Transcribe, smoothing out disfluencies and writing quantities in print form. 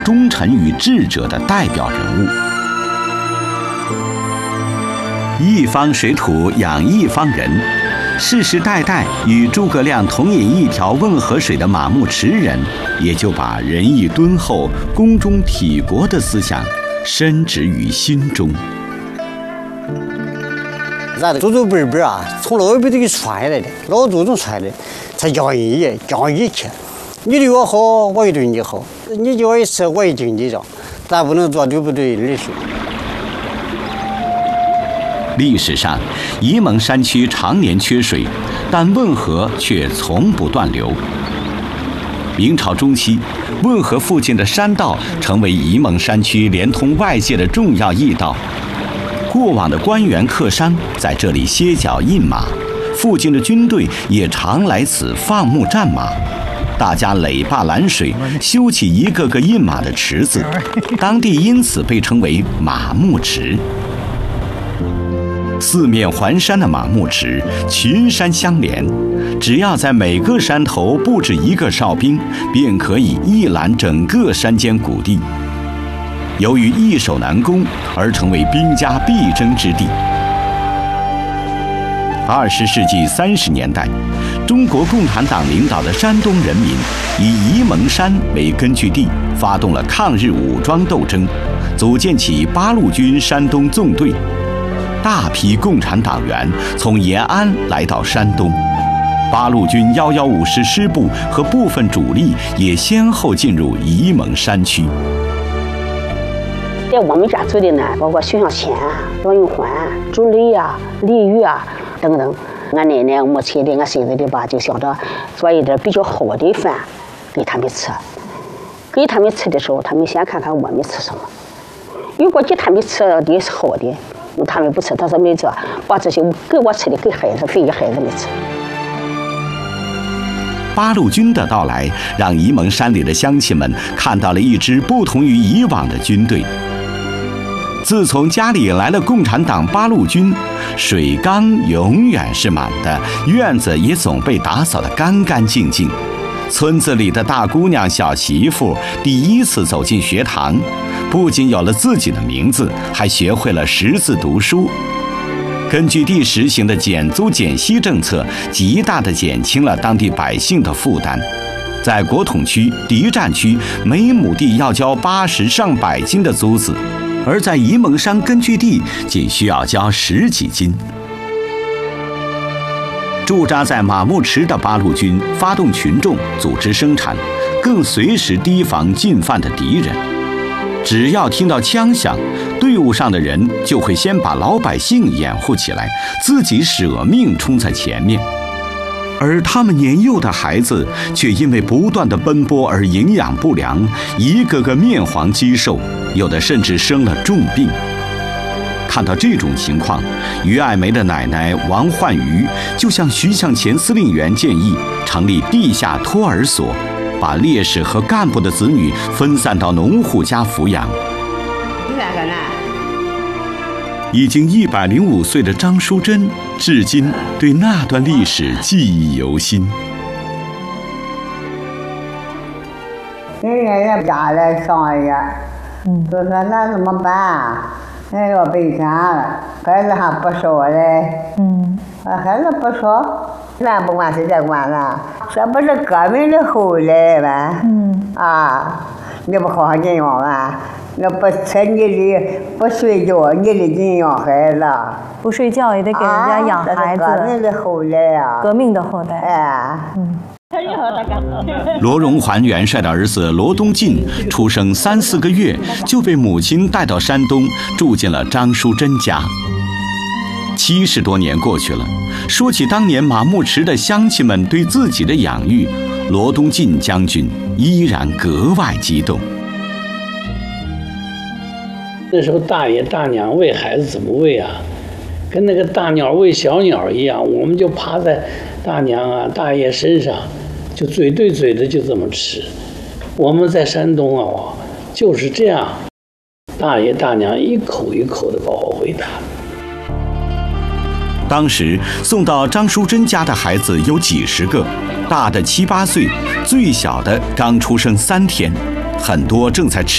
忠臣与智者的代表人物。一方水土养一方人，世世代代与诸葛亮同饮一条汶河水的马牧池人，也就把仁义敦厚、宫中体国的思想深植于心中。 咱的祖祖辈辈啊，从老一辈都给传下来的，老祖宗传的，才讲义气。你对我好，我也对你好；你对我一次，我也对你这，咱不能做对不对的事。 历史上，沂蒙山区常年缺水，但汶河却从不断流。明朝中期，汶河附近的山道成为沂蒙山区连通外界的重要驿道。过往的官员客商在这里歇脚印马，附近的军队也常来此放牧战马。大家垒坝拦水，修起一个个印马的池子，当地因此被称为马牧池。四面环山的马牧池，群山相连，只要在每个山头布置一个哨兵，便可以一览整个山间谷地。由于易守难攻，而成为兵家必争之地。20世纪30年代，中国共产党领导的山东人民以沂蒙山为根据地，发动了抗日武装斗争，组建起八路军山东纵队。大批共产党员从延安来到山东，八路军115师师部和部分主力也先后进入沂蒙山区。 在我们家做的呢，包括徐向前、罗永欢、朱雷啊、李玉啊等等。俺奶奶、母亲的、俺孙子的吧，就想着做一点比较好的饭给他们吃。给他们吃的时候，他们先看看我们吃什么。如果给他们吃的是好的，他们不吃，他说没这，把这些给我吃的给孩子分给孩子们吃。 八路军的到来，让沂蒙山里的乡亲们看到了一支不同于以往的军队。自从家里来了共产党八路军，水缸永远是满的，院子也总被打扫得干干净净。村子里的大姑娘、小媳妇第一次走进学堂，不仅有了自己的名字，还学会了识字读书。根据地实行的减租减息政策，极大地减轻了当地百姓的负担。在国统区、敌占区，每亩地要交80上100斤的租子，而在沂蒙山根据地，仅需要交10几斤。驻扎在马牧池的八路军发动群众组织生产，更随时提防进犯的敌人。只要听到枪响，队伍上的人就会先把老百姓掩护起来，自己舍命冲在前面。而他们年幼的孩子却因为不断的奔波而营养不良，一个个面黄肌瘦，有的甚至生了重病。看到这种情况，于爱梅的奶奶王焕瑜就向徐向前司令员建议成立地下托儿所，把烈士和干部的子女分散到农户家抚养。已经105岁的张淑珍，至今对那段历史记忆犹新。 人家家来上学，就说那怎么办？那要赔钱了，孩子还不少嘞。孩子不少，咱不管谁在管呢？这不是革命的后来吗？你不好好教养吗？那不吃你的，不睡觉你得教养孩子。 不睡觉也得给人家养孩子。 革命的后代呀。 革命的后代。 罗荣桓元帅的儿子罗东进出生3、4个月，就被母亲带到山东，住进了张淑珍家。70多年过去了，说起当年马牧池的乡亲们对自己的养育，罗东进将军依然格外激动。 那时候大爷大娘喂孩子怎么喂啊？跟那个大鸟喂小鸟一样，我们就趴在大娘啊大爷身上，就嘴对嘴的就这么吃。我们在山东啊就是这样，大爷大娘一口一口的把我喂大。 当时送到张淑珍家的孩子有几十个，大的7、8岁，最小的刚出生3天，很多正在吃